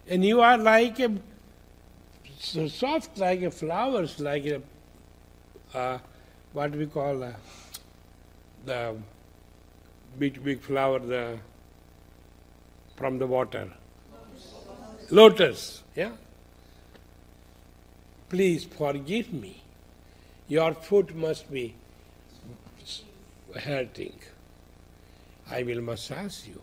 And you are like a so soft, like a flowers, like a what we call the big flower from the water. Lotus, yeah? Please forgive me. Your foot must be hurting. I will massage you.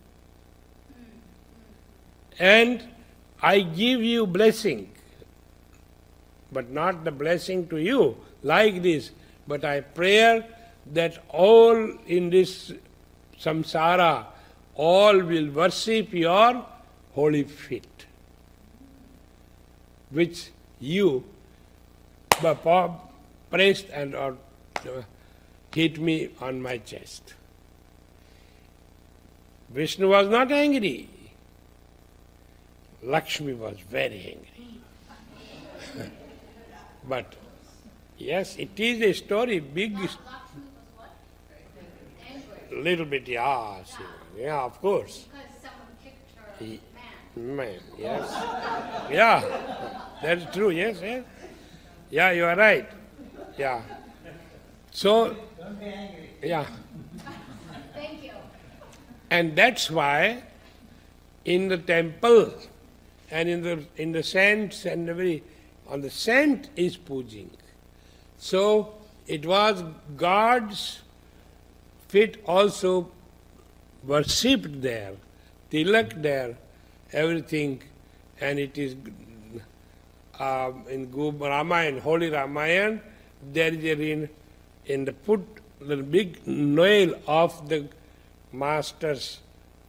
And I give you blessing, but not the blessing to you like this, but I pray that all in this samsara, all will worship your holy feet, which you pressed and hit me on my chest. Vishnu was not angry. Lakshmi was very angry. But yes, it is a story, big. Lakshmi was what? Angry. Little bit, yeah, of course. Because someone kicked her man. Man, yes. Yeah, that's true, yes. Yeah, you are right. Yeah. So, yeah. Thank you. And that's why in the temple and in the saints and on the saint is puja. So it was God's feet also worshipped there, tilak there, everything, and it is in Ramayana, Holy Ramayana, there is in the foot, the big nail of the master's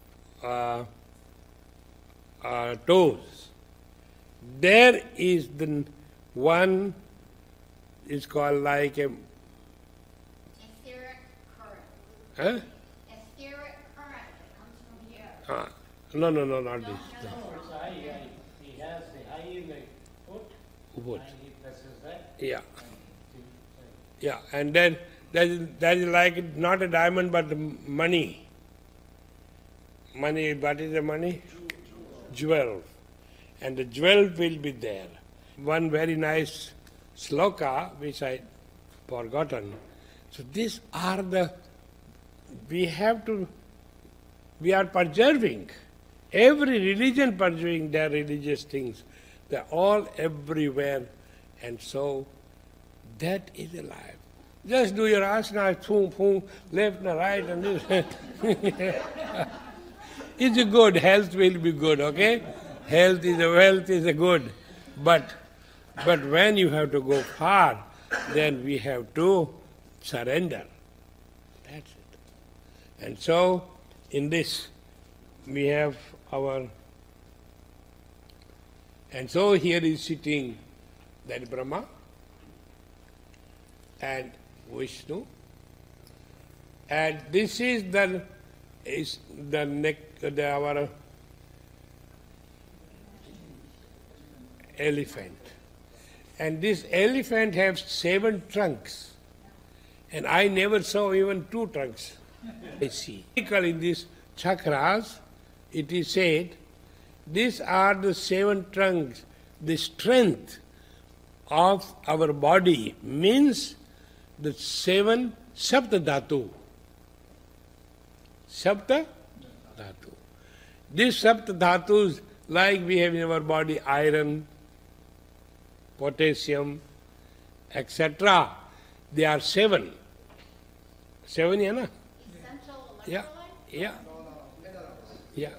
toes. There is the one is called like a Etheric current. huh? Etheric current that comes from here. No, not this. No, it's he has the eye in the foot, Foot. and he presses that. Yeah, and yeah, and then that is like not a diamond but money. Money, what is the money? Jewel. And the jewel will be there. One very nice sloka which I forgotten. So these are we are preserving. Every religion preserving their religious things. They're all everywhere. And so that is alive. Just do your asana, boom, left and right and this. It's a good, health will be good, okay? Wealth is a good. But when you have to go far, then we have to surrender. That's it. And so, in this, we have and so here is sitting that Brahma and Vishnu. And this is the neck, our elephant. And this elephant has 7 trunks. And I never saw even 2 trunks. I see. In these chakras, it is said, these are the 7 trunks. The strength of our body means the 7 Sapta Dhatu. Sapta Dhatu. These Sapta Dhatus, like we have in our body iron, potassium, etc., they are 7. 7, yeah, na? Essential Yeah, electrolyte? yeah.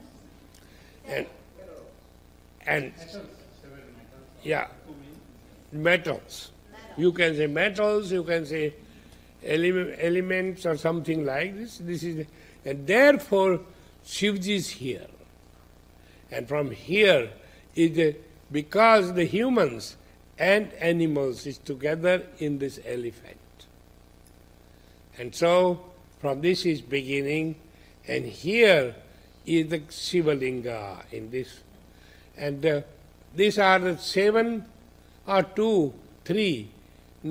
And yeah, metals. You can say metals, you can say elements or something like this. This is, and therefore Shivji is here. And from here is because the humans and animals is together in this elephant. And so from this is beginning, and here is the Shivalinga in this. And these are the 7 or 2, 3